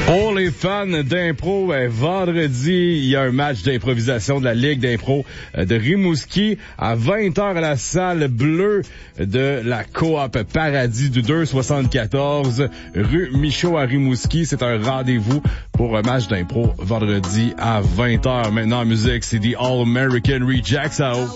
Pour les fans d'impro, vendredi, il y a un match d'improvisation de la Ligue d'impro de Rimouski à 20h à la salle bleue de la Coop Paradis du 274 rue Michaud à Rimouski. C'est un rendez-vous pour un match d'impro vendredi à 20h. Maintenant en musique, c'est The All American Rejects.